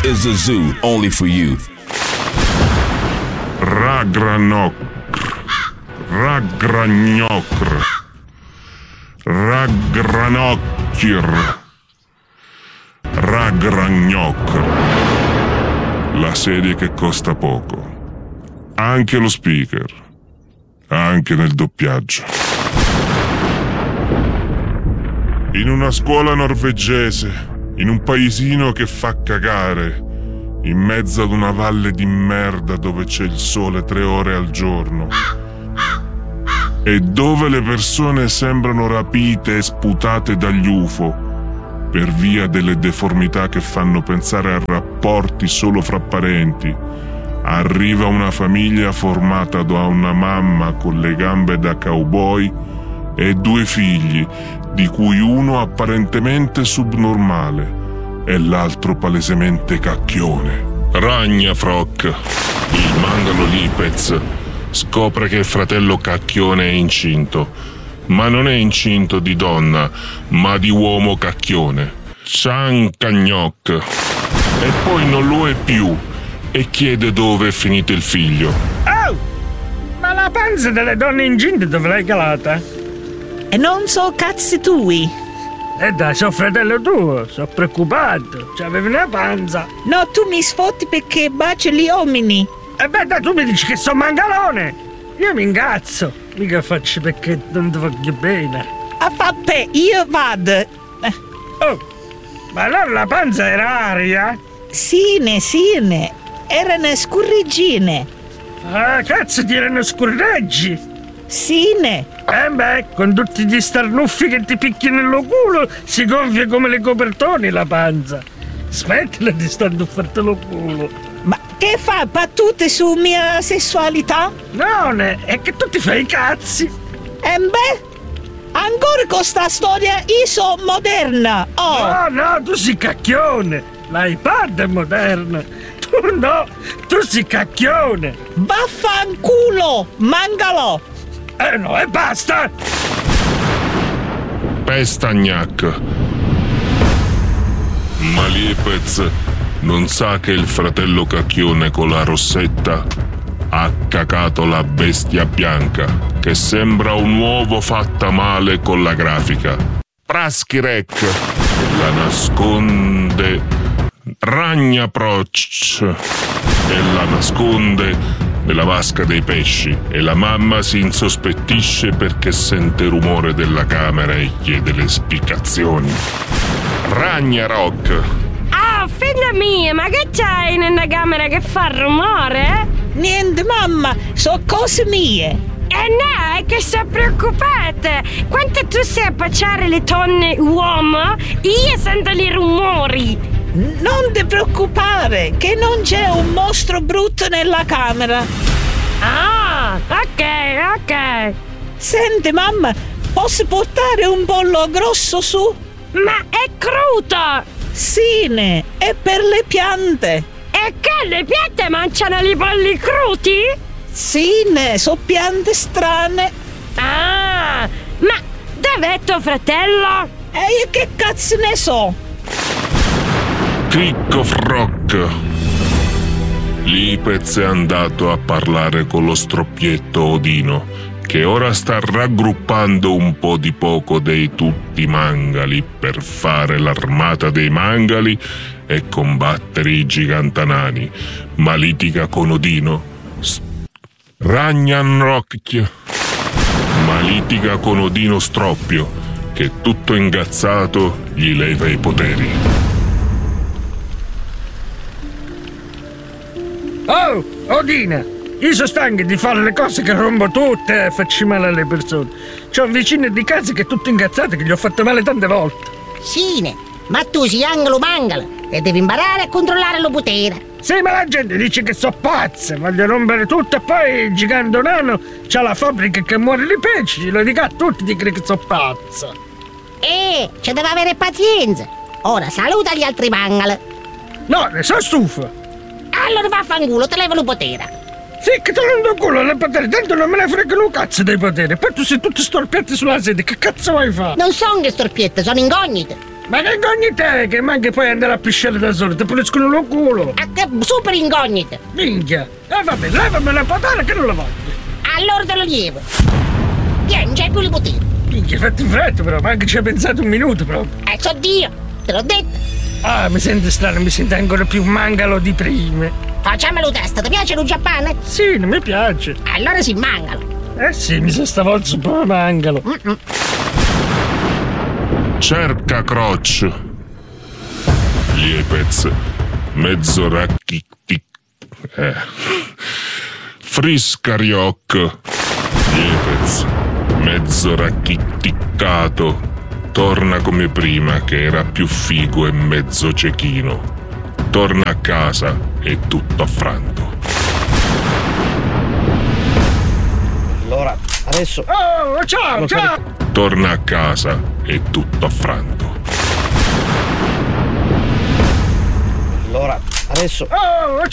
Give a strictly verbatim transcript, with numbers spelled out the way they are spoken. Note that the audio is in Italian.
is a zoo only for you. Ragranocr, Ragragnocr, Ragranocchir, Ragragnocr. La serie che costa poco. Anche lo speaker. Anche nel doppiaggio. In una scuola norvegese, in un paesino che fa cagare, in mezzo ad una valle di merda dove c'è il sole tre ore al giorno e dove le persone sembrano rapite e sputate dagli U F O per via delle deformità che fanno pensare a rapporti solo fra parenti, arriva una famiglia formata da una mamma con le gambe da cowboy e due figli, di cui uno apparentemente subnormale e l'altro palesemente cacchione. Ragnafrock, il mangalo Lipez, scopre che il fratello cacchione è incinto, ma non è incinto di donna, ma di uomo cacchione. Ciancagnoc. E poi non lo è più e chiede dove è finito il figlio. Oh! Ma la panza delle donne incinte dove l'hai calata? E non so cazzi tui. E dai, sono fratello tuo, sono preoccupato. C'avevi una panza. No, tu mi sfotti perché baci gli uomini. E beh, dai, tu mi dici che sono mangalone. Io mi incazzo. Mica faccio perché non ti voglio bene. Ah, vabbè, io vado. Oh, ma allora la panza era aria? Sine, sine. Erano scurrigine. Ah, cazzo, ti erano scurreggi. Sine. Eh beh, con tutti gli starnuffi che ti picchi nello culo si gonfia come le copertoni la panza. Smettila di starnuffarti lo culo. Ma che fa? Battute su mia sessualità? No, ne, è che tu ti fai i cazzi. E beh, ancora con sta storia io sono moderna. Oh. No, no, tu sei cacchione. L'iPad è moderna. Tu no, tu sei cacchione. Vaffanculo, mangalo. Eh no, e basta! Pestagnac. Ma Lipez non sa che il fratello cacchione con la rossetta ha cacato la bestia bianca, che sembra un uovo fatta male con la grafica. Praschirec la nasconde. Ragnaproc e la nasconde nella vasca dei pesci e la mamma si insospettisce perché sente il rumore della camera e chiede le spiegazioni. Ragnarok. Ah, figlia mia, ma che c'hai nella camera che fa rumore? Niente, mamma, so cose mie. Eh no, è che sei preoccupata. Quando tu sei a baciare le donne uomo, io sento i rumori. Non ti preoccupare, che non c'è un mostro brutto nella camera. Ah, ok, ok. Senti, mamma, posso portare un pollo grosso su? Ma è crudo! Sine, è per le piante. E che le piante mangiano i polli crudi? Sine, so piante strane. Ah, ma dov'è tuo fratello? E io che cazzo ne so? Criccofroc. Lipez è andato a parlare con lo stroppietto Odino, che ora sta raggruppando un po' di poco dei tutti mangali per fare l'armata dei mangali e combattere i gigantanani, ma litiga con Odino. St- Ragnarok. Ma litiga con Odino Stroppio, che tutto ingazzato gli leva i poteri. Oh, Odina, io sono stanco di fare le cose che rompo tutte e faccio male alle persone. C'ho un vicino di casa che è tutto incazzato, che gli ho fatto male tante volte. Sine, ma tu sei angolo mangala e devi imparare a controllare lo potere. Sì, ma la gente dice che so pazza, voglio rompere tutto e poi il gigante nano c'ha la fabbrica che muore di pesci, lo dico a tutti, dicono che so pazza. Eh, ci deve avere pazienza. Ora saluta gli altri mangala. No, ne sono stufo. Allora vaffanculo, te levo il potere. Ficcati nel culo le potere, tanto non me ne fregano un cazzo dei poteri. Poi tu sei tutto storpiato sulla sede, che cazzo vuoi fare? Non sono che storpiette, sono incognite. Ma che ingogni te che manchi puoi andare a pisciare da solo, ti puliscono lo culo. Ah, che super incognito. Minchia. E vabbè, levami la patata che non la voglio. Allora te lo lievo. Vieni, c'è quello potere. Minchia, fatti in fretta però, manchi ci hai pensato un minuto proprio. Eh, so Dio, te l'ho detto. Ah, mi sento strano, mi sento ancora più mangalo di prima. Facciamolo testa, ti piace lo Giappone? Sì, non mi piace. Allora si mangalo. Eh sì, mi sa stavolta super mangalo. Mm-mm. Cerca Croce. Liepez. Mezzo racchitti. Eh. Friscarioc. Liepez. Mezzo racchitticcato. Torna come prima che era più figo e mezzo cecchino. Torna a casa e tutto affranto. Allora, adesso... Oh, ciao, ciao! Torna a casa e tutto affranto. Allora, adesso... Oh,